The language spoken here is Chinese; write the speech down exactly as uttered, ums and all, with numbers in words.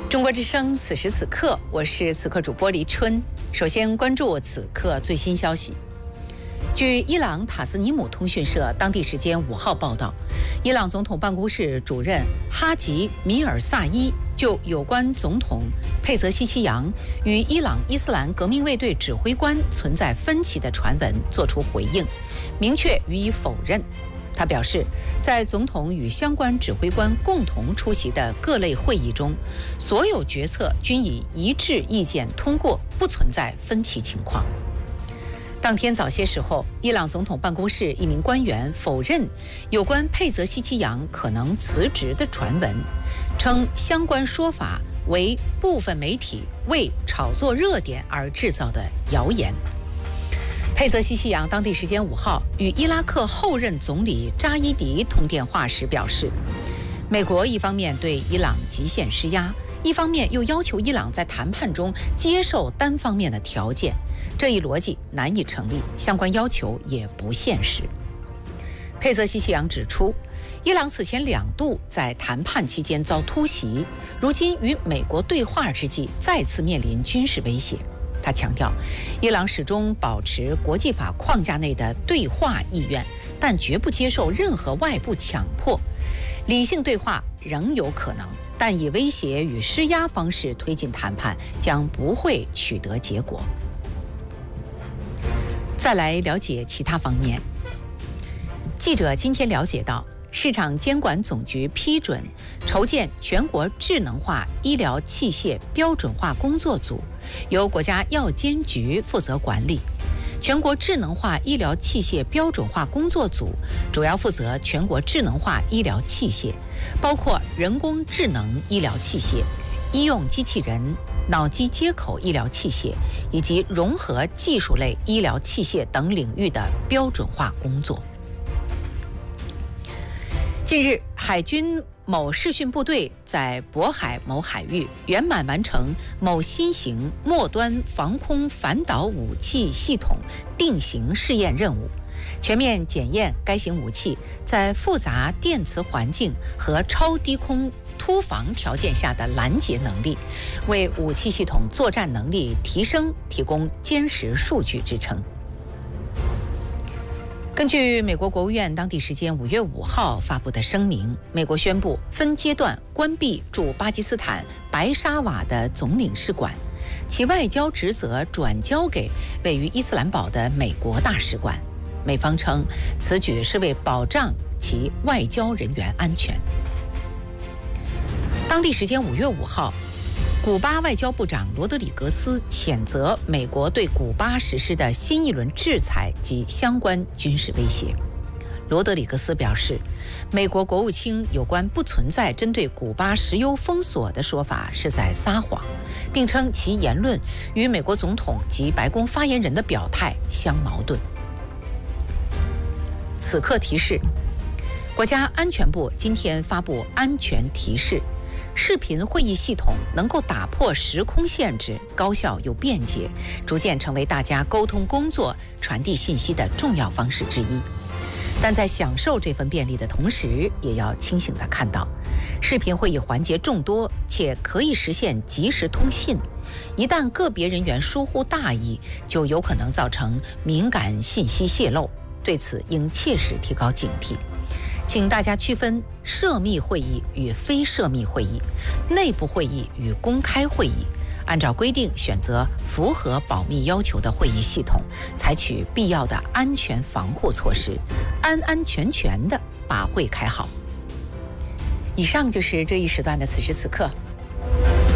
中国之声，此时此刻，我是此刻主播黎春。首先关注此刻最新消息。据伊朗塔斯尼姆通讯社当地时间五号报道，伊朗总统办公室主任哈吉米尔萨伊就有关总统佩泽西奇扬与伊朗伊斯兰革命卫队指挥官存在分歧的传闻作出回应，明确予以否认。他表示，在总统与相关指挥官共同出席的各类会议中，所有决策均以一致意见通过，不存在分歧情况。当天早些时候，伊朗总统办公室一名官员否认有关佩泽西奇扬可能辞职的传闻，称相关说法为部分媒体为炒作热点而制造的谣言。佩泽西奇扬当地时间五号与伊拉克后任总理扎伊迪通电话时表示，美国一方面对伊朗极限施压，一方面又要求伊朗在谈判中接受单方面的条件，这一逻辑难以成立，相关要求也不现实。佩泽西奇扬指出，伊朗此前两度在谈判期间遭突袭，如今与美国对话之际再次面临军事威胁。他强调，伊朗始终保持国际法框架内的对话意愿，但绝不接受任何外部强迫。理性对话仍有可能，但以威胁与施压方式推进谈判将不会取得结果。再来了解其他方面。记者今天了解到，市场监管总局批准筹建全国智能化医疗器械标准化工作组，由国家药监局负责管理。全国智能化医疗器械标准化工作组主要负责全国智能化医疗器械，包括人工智能医疗器械、医用机器人、脑机接口医疗器械以及融合技术类医疗器械等领域的标准化工作。近日，海军某视讯部队在渤海某海域圆满完成某新型末端防空反导武器系统定型试验任务，全面检验该型武器在复杂电磁环境和超低空突防条件下的拦截能力，为武器系统作战能力提升提供坚实数据支撑。根据美国国务院当地时间五月五号发布的声明，美国宣布分阶段关闭驻巴基斯坦白沙瓦的总领事馆，其外交职责转交给位于伊斯兰堡的美国大使馆。美方称，此举是为保障其外交人员安全。当地时间五月五号，古巴外交部长罗德里格斯谴责美国对古巴实施的新一轮制裁及相关军事威胁。罗德里格斯表示，美国国务卿有关不存在针对古巴石油封锁的说法是在撒谎，并称其言论与美国总统及白宫发言人的表态相矛盾。此刻提示，国家安全部今天发布安全提示，视频会议系统能够打破时空限制，高效又便捷，逐渐成为大家沟通工作、传递信息的重要方式之一。但在享受这份便利的同时，也要清醒地看到，视频会议环节众多，且可以实现即时通信。一旦个别人员疏忽大意，就有可能造成敏感信息泄露，对此应切实提高警惕。请大家区分涉密会议与非涉密会议，内部会议与公开会议，按照规定选择符合保密要求的会议系统，采取必要的安全防护措施，安安全全地把会开好。以上就是这一时段的此时此刻，